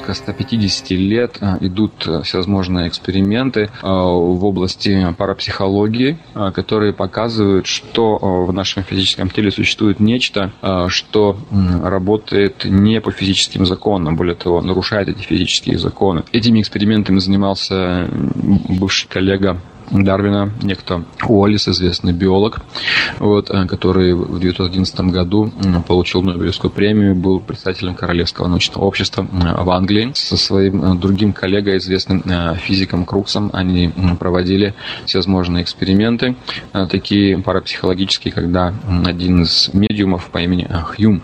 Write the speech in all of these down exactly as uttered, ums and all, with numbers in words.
порядка ста пятидесяти лет идут всевозможные эксперименты в области парапсихологии, которые показывают, что в нашем физическом теле существует нечто, что работает не по физическим законам, более того, нарушает эти физические законы. Этими экспериментами занимался бывший коллега Дарвина, некто Уоллес, известный биолог, вот, который в две тысячи одиннадцатом году получил Нобелевскую премию, был председателем Королевского научного общества в Англии. Со своим другим коллегой, известным физиком Круксом, они проводили всевозможные эксперименты, такие парапсихологические, когда один из медиумов по имени Хьюм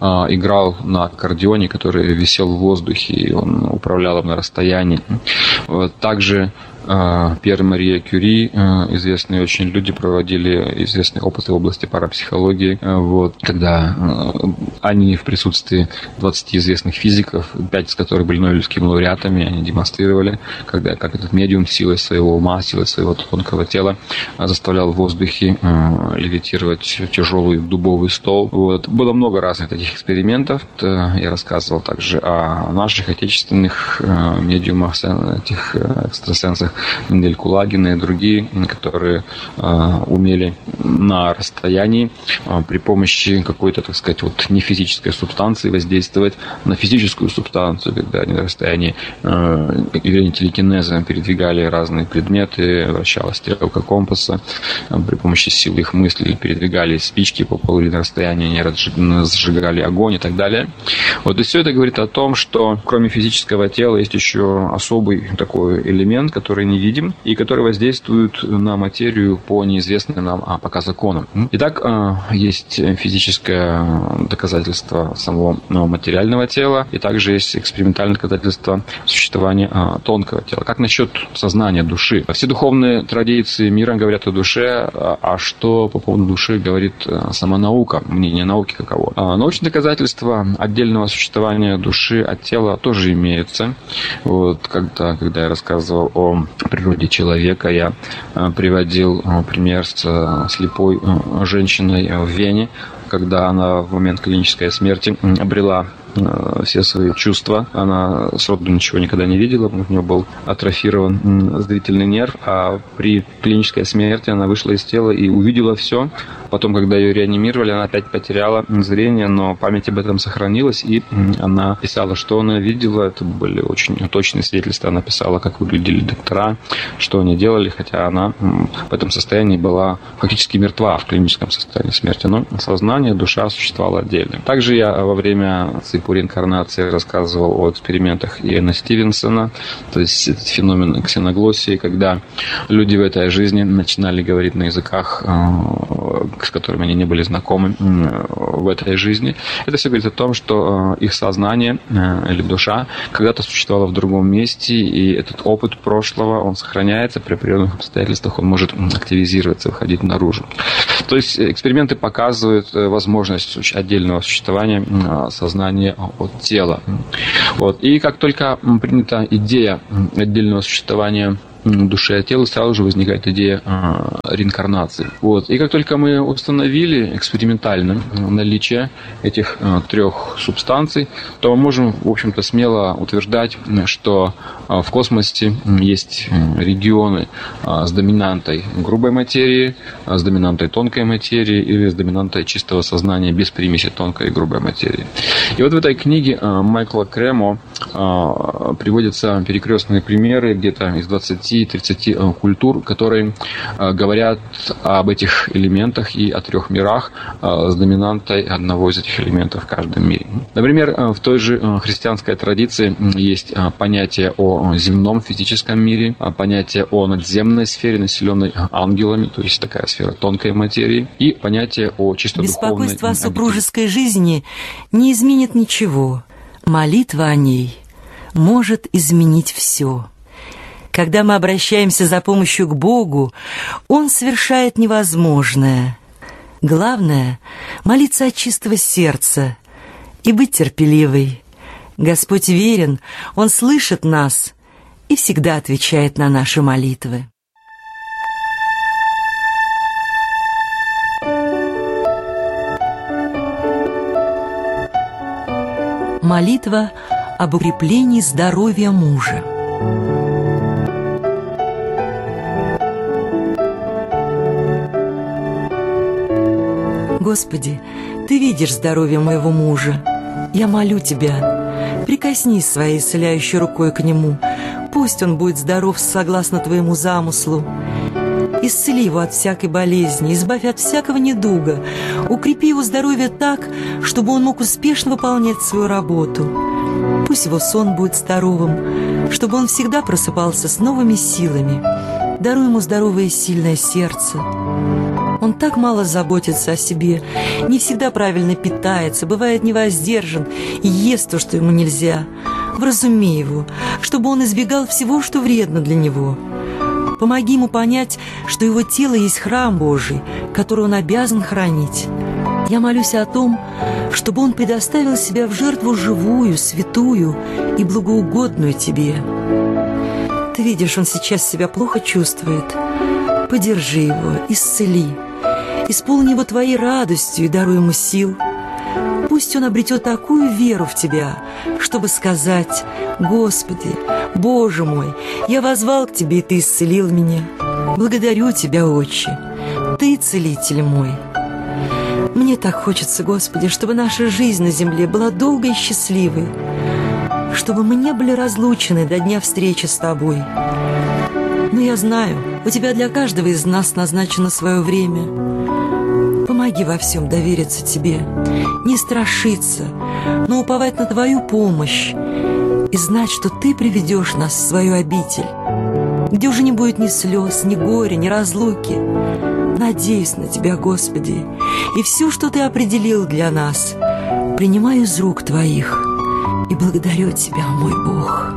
играл на аккордеоне, который висел в воздухе, и он управлял им на расстоянии. Вот, также Пьер Мария Кюри, известные очень люди, проводили известные опыты в области парапсихологии, вот, когда они в присутствии двадцати известных физиков, пять из которых были нобелевскими лауреатами, они демонстрировали, когда, как этот медиум силой своего ума, силой своего тонкого тела заставлял в воздухе левитировать тяжелый дубовый стол. Вот. Было много разных таких экспериментов. Я рассказывал также о наших отечественных медиумах, этих экстрасенсах, Мендель Кулагина и другие, которые э, умели на расстоянии э, при помощи какой-то, так сказать, вот нефизической субстанции воздействовать на физическую субстанцию, когда они на расстоянии э, явления телекинеза передвигали разные предметы, вращалась стрелка компаса, э, при помощи силы их мыслей передвигали спички по половине расстояния, они разжигали огонь и так далее. Вот, и все это говорит о том, что кроме физического тела есть еще особый такой элемент, который не видим и который воздействует на материю по неизвестным нам а пока законам. Итак, есть физическое доказательство самого материального тела, и также есть экспериментальное доказательство существования тонкого тела. Как насчет сознания души? Все духовные традиции мира говорят о душе, а что по поводу души говорит сама наука, мнение науки каково? Научные доказательства отдельного существования души от тела тоже имеются. Вот, когда, когда я рассказывал о природе человека, я приводил пример с слепой женщиной в Вене, когда она в момент клинической смерти обрела все свои чувства. Она сроду ничего никогда не видела, у нее был атрофирован зрительный нерв, а при клинической смерти она вышла из тела и увидела все. Потом, когда ее реанимировали, она опять потеряла зрение, но память об этом сохранилась, и она писала, что она видела. Это были очень точные свидетельства. Она писала, как выглядели доктора, что они делали, хотя она в этом состоянии была фактически мертва в клиническом состоянии смерти. Но сознание, душа существовала отдельно. Также я во время по реинкарнации рассказывал о экспериментах Иэна Стивенсона, то есть этот феномен ксеноглоссии, когда люди в этой жизни начинали говорить на языках, с которыми они не были знакомы в этой жизни. Это все говорит о том, что их сознание или душа когда-то существовало в другом месте, и этот опыт прошлого, он сохраняется, при определенных обстоятельствах он может активизироваться, выходить наружу. То есть эксперименты показывают возможность отдельного существования сознания от тела. Вот. И как только принята идея отдельного существования души от тела, сразу же возникает идея э, реинкарнации. Вот. И как только мы установили экспериментально наличие этих э, трех субстанций, то мы можем, в общем-то, смело утверждать, что э, в космосе есть регионы э, с доминантой грубой материи, э, с доминантой тонкой материи или с доминантой чистого сознания без примеси тонкой и грубой материи. И вот в этой книге э, Майкла Кремо э, приводятся перекрестные примеры где-то из двадцати-тридцати культур, которые говорят об этих элементах и о трех мирах с доминантой одного из этих элементов в каждом мире. Например, в той же христианской традиции есть понятие о земном физическом мире, понятие о надземной сфере, населенной ангелами, то есть такая сфера тонкой материи, и понятие о чисто духовной. Беспокойство о супружеской жизни не изменит ничего. Молитва о ней может изменить все. Когда мы обращаемся за помощью к Богу, Он совершает невозможное. Главное — молиться от чистого сердца и быть терпеливой. Господь верен, Он слышит нас и всегда отвечает на наши молитвы. Молитва об укреплении здоровья мужа. Господи, Ты видишь здоровье моего мужа. Я молю Тебя, прикоснись своей исцеляющей рукой к нему. Пусть он будет здоров согласно Твоему замыслу. Исцели его от всякой болезни, избавь от всякого недуга, укрепи его здоровье так, чтобы он мог успешно выполнять свою работу. Пусть его сон будет здоровым, чтобы он всегда просыпался с новыми силами. Даруй ему здоровое и сильное сердце. Он так мало заботится о себе, не всегда правильно питается, бывает невоздержан и ест то, что ему нельзя. Вразуми его, чтобы он избегал всего, что вредно для него. Помоги ему понять, что его тело есть храм Божий, который он обязан хранить. Я молюсь о том, чтобы он предоставил себя в жертву живую, святую и благоугодную Тебе. Ты видишь, он сейчас себя плохо чувствует. Поддержи его, исцели, исполни его Твоей радостью и даруй ему сил. Пусть он обретет такую веру в Тебя, чтобы сказать: «Господи, Боже мой, я воззвал к Тебе, и Ты исцелил меня. Благодарю Тебя, Отче, Ты целитель мой». Мне так хочется, Господи, чтобы наша жизнь на земле была долгой и счастливой, чтобы мы не были разлучены до дня встречи с Тобой. Но я знаю, у Тебя для каждого из нас назначено свое время. Помоги во всем довериться Тебе, не страшиться, но уповать на Твою помощь и знать, что Ты приведешь нас в свою обитель, где уже не будет ни слез, ни горя, ни разлуки. Надеюсь на Тебя, Господи, и все, что Ты определил для нас, принимаю из рук Твоих и благодарю Тебя, мой Бог.